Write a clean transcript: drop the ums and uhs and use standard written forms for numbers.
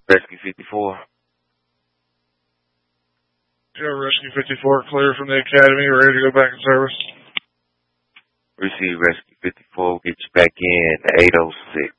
Rescue 54. Yeah, Rescue 54, clear from the academy, ready to go back in service. Receive Rescue 54, we'll get you back in 806.